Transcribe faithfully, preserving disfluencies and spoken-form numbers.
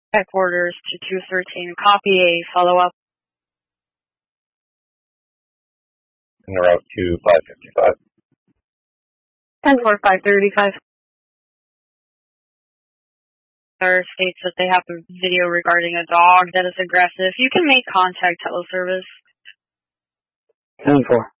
Headquarters to two thirteen. Copy a follow-up. En route to five fifty-five. ten four five thirty-five. There states that they have a video regarding a dog that is aggressive. You can make contact teleservice. ten four.